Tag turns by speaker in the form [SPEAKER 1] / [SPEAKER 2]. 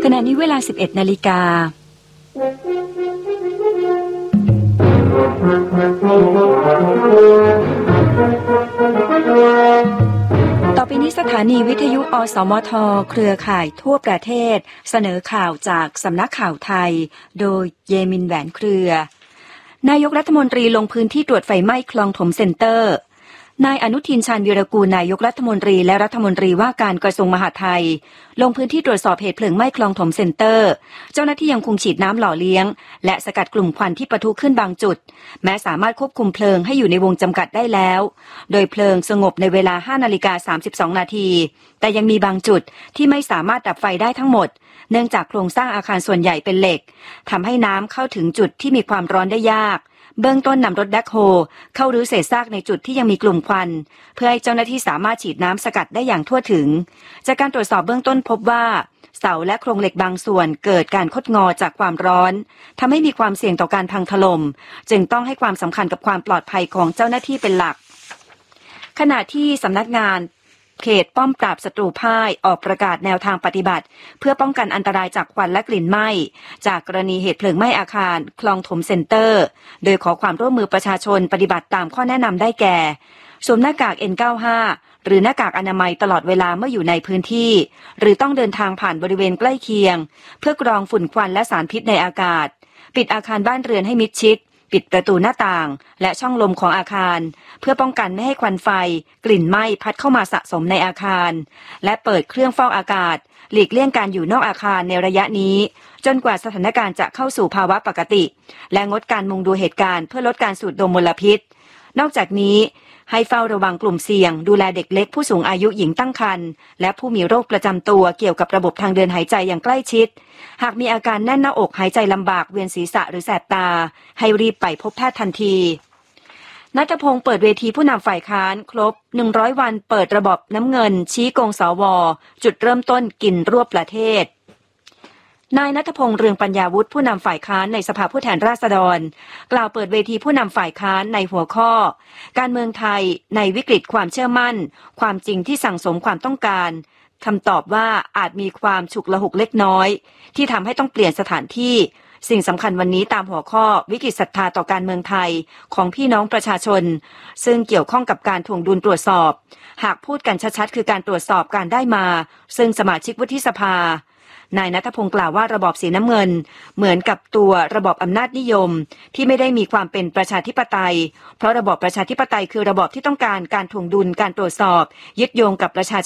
[SPEAKER 1] ขณะนี้เวลา 11:00 น.ต่อไปนี้สถานีวิทยุอสมทเครือข่ายทั่วประเทศเสนอข่าวจากสำนักข่าวไทยโดยเยมินแหวนเครือนายกรัฐมนตรีลงพื้นที่ตรวจไฟไหม้คลองถมเซ็นเตอร์นายอนุทินชาญวีรกูลนายกรัฐมนตรีและรัฐมนตรีว่าการกระทรวงมหาดไทยลงพื้นที่ตรวจสอบเหตุเพลิงไหม้คลองถมเซ็นเตอร์เจ้าหน้าที่ยังคงฉีดน้ำหล่อเลี้ยงและสกัดกลุ่มควันที่ปะทุขึ้นบางจุดแม้สามารถควบคุมเพลิงให้อยู่ในวงจำกัดได้แล้วโดยเพลิงสงบในเวลา 5:32 นาทีแต่ยังมีบางจุดที่ไม่สามารถดับไฟได้ทั้งหมดเนื่องจากโครงสร้างอาคารส่วนใหญ่เป็นเหล็กทำให้น้ำเข้าถึงจุดที่มีความร้อนได้ยากเบื้องต้นนำรถแบ็คโฮเข้ารื้อเศษซากในจุดที่ยังมีกลุ่มควันเพื่อให้เจ้าหน้าที่สามารถฉีดน้ำสกัดได้อย่างทั่วถึงจากการตรวจสอบเบื้องต้นพบว่าเสาและโครงเหล็กบางส่วนเกิดการคดงอจากความร้อนทำให้มีความเสี่ยงต่อการพังถล่มจึงต้องให้ความสำคัญกับความปลอดภัยของเจ้าหน้าที่เป็นหลักขณะที่สำนักงานเขตป้อมปราบศัตรูพ่ายออกประกาศแนวทางปฏิบัติเพื่อป้องกันอันตรายจากควันและกลิ่นไหม้จากกรณีเหตุเพลิงไหม้อาคารคลองถมเซ็นเตอร์โดยขอความร่วมมือประชาชนปฏิบัติตามข้อแนะนำได้แก่สวมหน้ากาก N95 หรือหน้ากากอนามัยตลอดเวลาเมื่ออยู่ในพื้นที่หรือต้องเดินทางผ่านบริเวณใกล้เคียงเพื่อกรองฝุ่นควันและสารพิษในอากาศปิดอาคารบ้านเรือนให้มิดชิดปิดประตูหน้าต่างและช่องลมของอาคารเพื่อป้องกันไม่ให้ควันไฟกลิ่นไหม้พัดเข้ามาสะสมในอาคารและเปิดเครื่องฟอกอากาศหลีกเลี่ยงการอยู่นอกอาคารในระยะนี้จนกว่าสถานการณ์จะเข้าสู่ภาวะปกติและงดการมุงดูเหตุการณ์เพื่อลดการสูดดมมลพิษนอกจากนี้ให้เฝ้าระวังกลุ่มเสี่ยงดูแลเด็กเล็กผู้สูงอายุหญิงตั้งครรภ์และผู้มีโรคประจำตัวเกี่ยวกับระบบทางเดินหายใจอย่างใกล้ชิดหากมีอาการแน่นหน้าอกหายใจลำบากเวียนศีรษะหรือแสบตาให้รีบไปพบแพทย์ทันทีณัฐพงศ์เปิดเวทีผู้นำฝ่ายค้านครบ100วันเปิดระบบน้ำเงินชี้โกงสวจุดเริ่มต้นกินรวบประเทศนายณัฐพงศ์เรืองปัญญาวุฒิผู้นำฝ่ายค้านในสภาผู้แทนราษฎรกล่าวเปิดเวทีผู้นำฝ่ายค้านในหัวข้อการเมืองไทยในวิกฤตความเชื่อมั่นความจริงที่สั่งสมความต้องการคำตอบว่าอาจมีความฉุกละหุกเล็กน้อยที่ทำให้ต้องเปลี่ยนสถานที่สิ่งสำคัญวันนี้ตามหัวข้อวิกฤตศรัทธาต่อการเมืองไทยของพี่น้องประชาชนซึ่งเกี่ยวข้องกับการถ่วงดุลตรวจสอบหากพูดกันชัดๆคือการตรวจสอบการได้มาซึ่งสมาชิกวุฒิสภานายณัฐพงศ์กล่าวว่าระบอบสีน้ำเงินเหมือนกับตัวระบอบอำนาจนิยมที่ไม่ได้มีความเป็นประชาธิปไตยเพราะระบอบประชาธิปไตยคือระบอบที่ต้องการการถ่วงดุลการตรวจสอบยึดโยงกับประชา